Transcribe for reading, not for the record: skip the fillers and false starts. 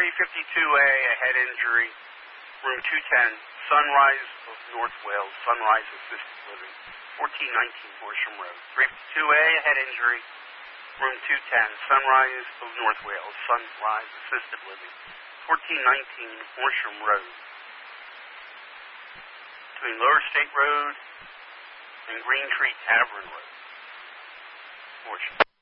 352A, a head injury, room 210, Sunrise of North Wales, Sunrise Assisted Living, 1419 Horsham Road. 352A, a head injury, room 210, Sunrise of North Wales, Sunrise Assisted Living, 1419 Horsham Road. Between Lower State Road and Green Tree Tavern Road, Horsham.